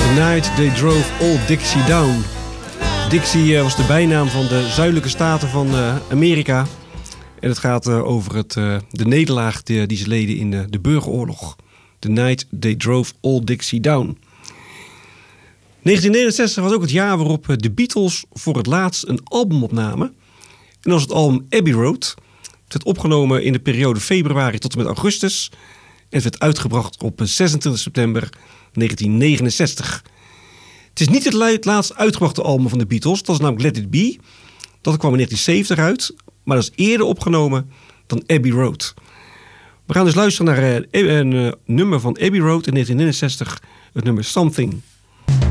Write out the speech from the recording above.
Night They Drove Old Dixie Down. Dixie was de bijnaam van de zuidelijke staten van Amerika. En het gaat over de nederlaag die ze leden in de burgeroorlog. The Night They Drove Old Dixie Down. 1969 was ook het jaar waarop de Beatles voor het laatst een album opnamen. En dat was het album Abbey Road. Het werd opgenomen in de periode februari tot en met augustus. En het werd uitgebracht op 26 september 1969. Het is niet het laatst uitgebrachte album van de Beatles. Dat is namelijk Let It Be. Dat kwam in 1970 uit. Maar dat is eerder opgenomen dan Abbey Road. We gaan dus luisteren naar een nummer van Abbey Road in 1969. Het nummer Something.